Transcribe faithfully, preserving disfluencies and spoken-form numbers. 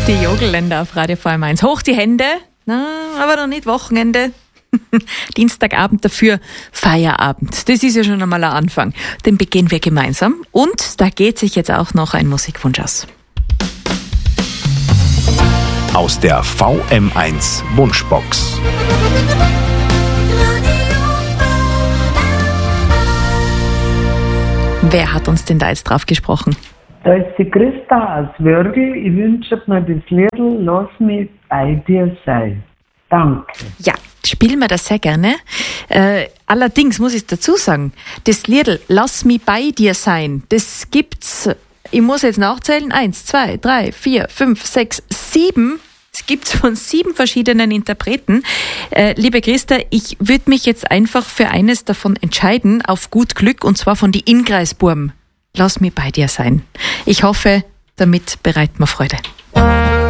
Die Jogelländer auf Radio V M eins. Hoch die Hände, na, aber noch nicht Wochenende. Dienstagabend dafür Feierabend. Das ist ja schon einmal ein Anfang. Den begehen wir gemeinsam. Und da geht sich jetzt auch noch ein Musikwunsch aus. Aus der V M eins Wunschbox. Wer hat uns denn da jetzt drauf gesprochen? Da ist die Christa aus Wörgl. Ich wünsche mir das Lied Lass mich bei dir sein. Danke. Ja, spielen wir das sehr gerne. Äh, allerdings muss ich dazu sagen, das Lied Lass mich bei dir sein, das gibt's, ich muss jetzt nachzählen, eins, zwei, drei, vier, fünf, sechs, sieben. Es gibt's von sieben verschiedenen Interpreten. Äh, liebe Christa, ich würde mich jetzt einfach für eines davon entscheiden, auf gut Glück, und zwar von die Ingreisburm. Lass mich bei dir sein. Ich hoffe, damit bereitet mir Freude.